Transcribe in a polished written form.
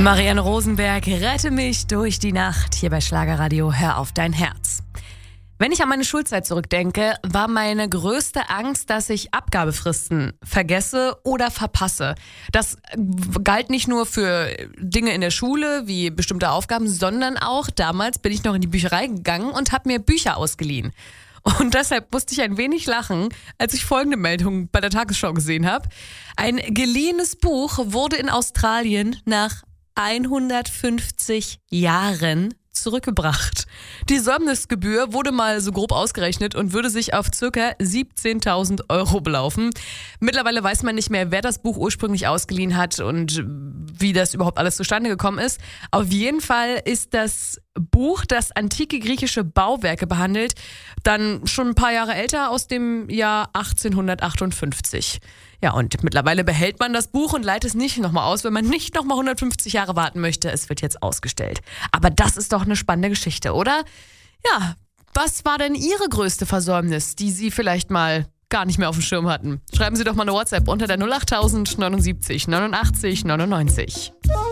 Marianne Rosenberg, rette mich durch die Nacht. Hier bei Schlagerradio, hör auf dein Herz. Wenn ich an meine Schulzeit zurückdenke, war meine größte Angst, dass ich Abgabefristen vergesse oder verpasse. Das galt nicht nur für Dinge in der Schule, wie bestimmte Aufgaben, sondern auch damals bin ich noch in die Bücherei gegangen und habe mir Bücher ausgeliehen. Und deshalb musste ich ein wenig lachen, als ich folgende Meldung bei der Tagesschau gesehen habe. Ein geliehenes Buch wurde in Australien nach 150 Jahren zurückgebracht. Die Säumnisgebühr wurde mal so grob ausgerechnet und würde sich auf ca. 17.000 Euro belaufen. Mittlerweile weiß man nicht mehr, wer das Buch ursprünglich ausgeliehen hat und wie das überhaupt alles zustande gekommen ist. Auf jeden Fall ist das Buch, das antike griechische Bauwerke behandelt, dann schon ein paar Jahre älter, aus dem Jahr 1858. Ja, und mittlerweile behält man das Buch und leiht es nicht nochmal aus, wenn man nicht nochmal 150 Jahre warten möchte. Es wird jetzt ausgestellt. Aber das ist doch eine spannende Geschichte, oder? Ja, was war denn Ihre größte Versäumnis, die Sie vielleicht mal gar nicht mehr auf dem Schirm hatten? Schreiben Sie doch mal eine WhatsApp unter der 08000 79 89 99.